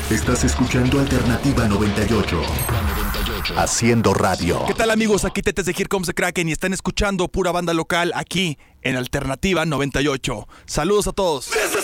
Estás escuchando Alternativa 98. Haciendo radio. ¿Qué tal, amigos? Aquí Tetes de Here Comes the Kraken y están escuchando pura banda local aquí en Alternativa 98. Saludos a todos.